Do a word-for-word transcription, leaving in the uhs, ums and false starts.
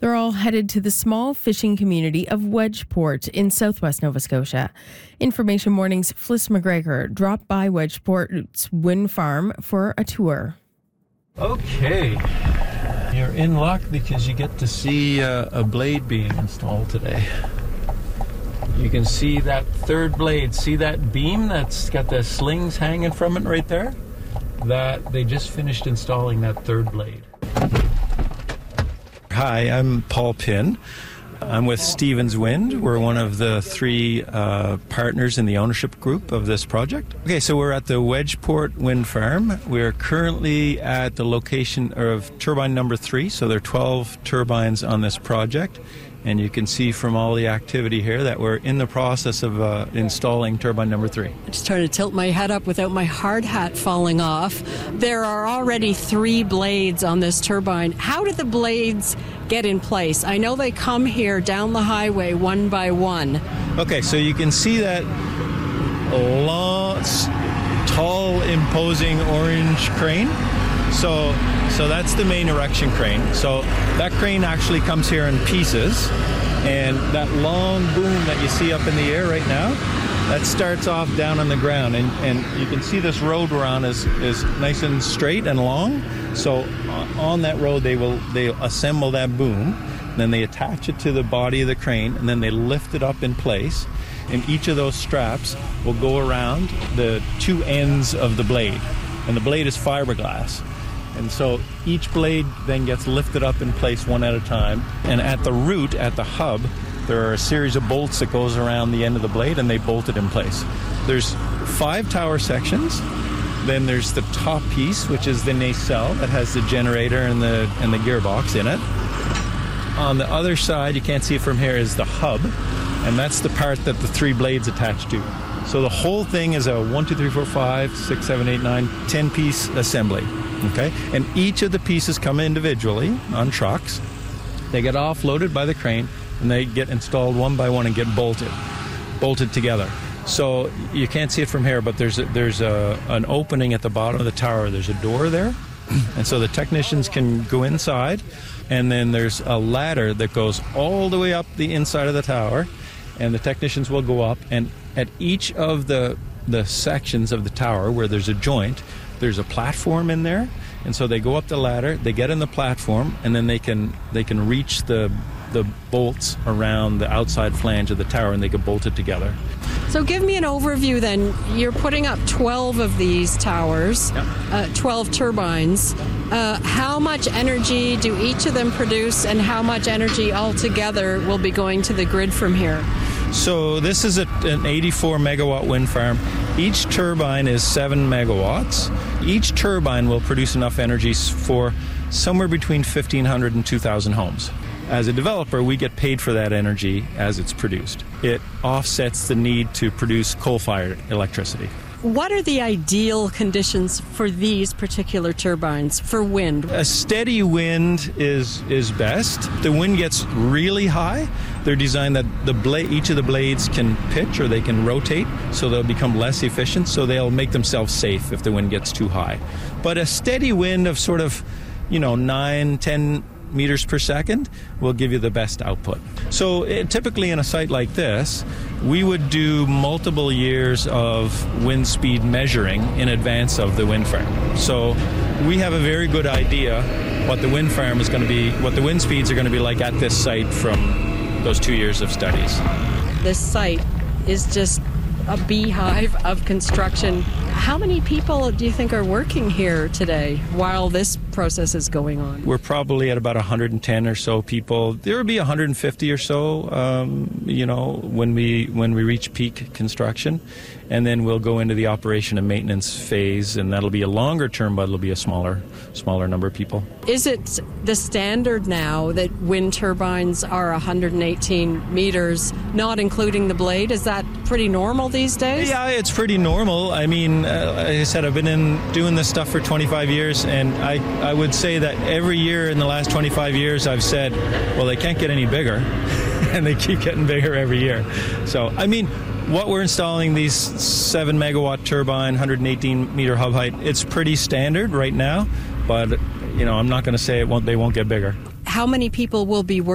They're all headed to the small fishing community of Wedgeport in southwest Nova Scotia. Information Morning's Fliss McGregor dropped by Wedgeport's wind farm for a tour. Okay, you're in luck because you get to see uh, a blade being installed today. You can see that third blade. See that beam that's got the slings hanging from it right there? That they just finished installing that third blade. Hi, I'm Paul Pinn. I'm with Stevens Wind. We're one of the three uh, partners in the ownership group of this project. Okay, so we're at the Wedgeport Wind Farm. We're currently at the location of turbine number three, so there are twelve turbines on this project. And you can see from all the activity here that we're in the process of uh, installing turbine number three. I'm just trying to tilt my head up without my hard hat falling off. There are already three blades on this turbine. How do the blades get in place? I know they come here down the highway one by one. Okay, so you can see that long, tall, imposing orange crane. So, so that's the main erection crane. So that crane actually comes here in pieces, and that long boom that you see up in the air right now, that starts off down on the ground, and, and you can see this road we're on is, is nice and straight and long. So on that road they will they assemble that boom, then they attach it to the body of the crane, and then they lift it up in place, and each of those straps will go around the two ends of the blade, and the blade is fiberglass. And so each blade then gets lifted up in place one at a time. And at the root, at the hub, there are a series of bolts that goes around the end of the blade, and they bolt it in place. There's five tower sections. Then there's the top piece, which is the nacelle that has the generator and the and the gearbox in it. On the other side, you can't see it from here, is the hub, and that's the part that the three blades attach to. So the whole thing is a one, two, three, four, five, six, seven, eight, nine, ten piece assembly. Okay, and each of the pieces come individually on trucks. They get offloaded by the crane, and they get installed one by one and get bolted, bolted together. So you can't see it from here, but there's a, there's a, an opening at the bottom of the tower. There's a door there, and so the technicians can go inside, and then there's a ladder that goes all the way up the inside of the tower, and the technicians will go up, and at each of the the sections of the tower where there's a joint, there's a platform in there, and so they go up the ladder, they get in the platform, and then they can they can reach the the bolts around the outside flange of the tower, and they can bolt it together. So give me an overview then. You're putting up twelve of these towers, Yep. uh, twelve turbines. Uh, how much energy do each of them produce, and how much energy altogether will be going to the grid from here? So this is a, an eighty-four megawatt wind farm. Each turbine is seven megawatts. Each turbine will produce enough energy for somewhere between fifteen hundred and two thousand homes. As a developer, we get paid for that energy as it's produced. It offsets the need to produce coal-fired electricity. What are the ideal conditions for these particular turbines for wind? A steady wind is is best. The wind gets really high. They're designed that the blade, each of the blades can pitch or they can rotate, so they'll become less efficient, so they'll make themselves safe if the wind gets too high. But a steady wind of sort of, you know, nine, ten meters per second will give you the best output. So it, typically in a site like this, we would do multiple years of wind speed measuring in advance of the wind farm. So we have a very good idea what the wind farm is going to be, what the wind speeds are going to be like at this site from those two years of studies. This site is just a beehive of construction. How many people do you think are working here today while this process is going on? We're probably at about one hundred ten or so people. There will be one hundred fifty or so, um, you know, when we when we reach peak construction, and then we'll go into the operation and maintenance phase, and that'll be a longer term, but it'll be a smaller smaller number of people. Is it the standard now that wind turbines are one hundred eighteen meters, not including the blade? Is that pretty normal these days? Yeah, it's pretty normal. I mean, uh, like I said, I've been in doing this stuff for twenty-five years, and I, I would say that every year in the last twenty-five years I've said, well, they can't get any bigger, and they keep getting bigger every year. So, I mean, what we're installing, these seven megawatt turbine, one hundred eighteen meter hub height, it's pretty standard right now, but, you know, I'm not going to say it won't, they won't get bigger. How many people will be working